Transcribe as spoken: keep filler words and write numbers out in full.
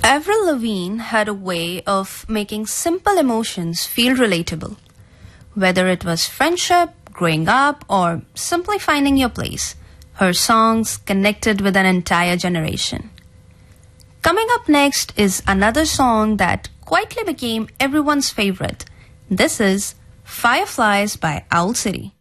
Avril Lavigne had a way of making simple emotions feel relatable. Whether it was friendship, growing up, or simply finding your place, her songs connected with an entire generation. Coming up next is another song that quietly became everyone's favorite. This is Fireflies by Owl City.